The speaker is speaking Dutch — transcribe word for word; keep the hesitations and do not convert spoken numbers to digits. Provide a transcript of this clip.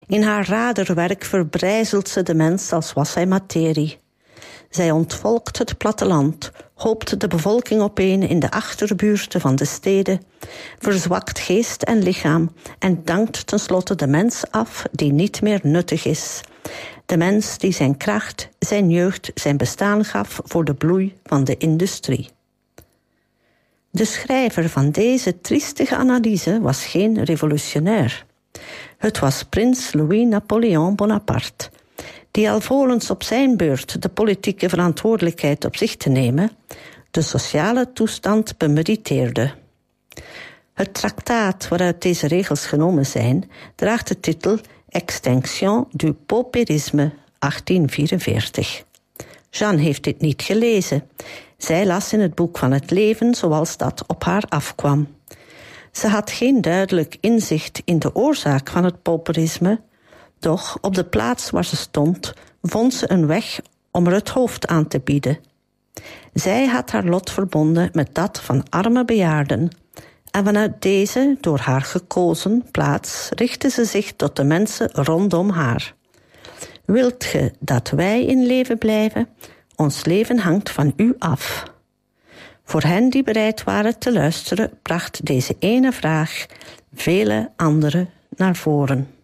In haar raderwerk verbrijzelt ze de mens als was hij materie. Zij ontvolkt het platteland, hoopt de bevolking opeen in de achterbuurten van de steden, verzwakt geest en lichaam en dankt tenslotte de mens af die niet meer nuttig is. De mens die zijn kracht, zijn jeugd, zijn bestaan gaf voor de bloei van de industrie. De schrijver van deze triestige analyse was geen revolutionair. Het was prins Louis-Napoleon Bonaparte, die alvorens op zijn beurt de politieke verantwoordelijkheid op zich te nemen, de sociale toestand bemediteerde. Het traktaat waaruit deze regels genomen zijn, draagt de titel Extinction du paupérisme achttien vierenveertig. Jeanne heeft dit niet gelezen. Zij las in het boek van het leven zoals dat op haar afkwam. Ze had geen duidelijk inzicht in de oorzaak van het pauperisme, doch op de plaats waar ze stond, vond ze een weg om er het hoofd aan te bieden. Zij had haar lot verbonden met dat van arme bejaarden, en vanuit deze, door haar gekozen plaats, richtte ze zich tot de mensen rondom haar. Wilt ge dat wij in leven blijven? Ons leven hangt van u af. Voor hen die bereid waren te luisteren, bracht deze ene vraag vele andere naar voren.